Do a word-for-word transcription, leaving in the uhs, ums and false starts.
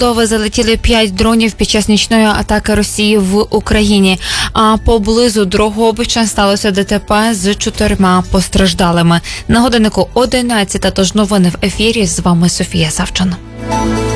Молдови залетіли п'ять дронів під час нічної атаки Росії в Україні. А поблизу Дрогобича сталося ДТП з чотирма постраждалими. На годиннику одинадцята, тож новини в ефірі. З вами Софія Савчан.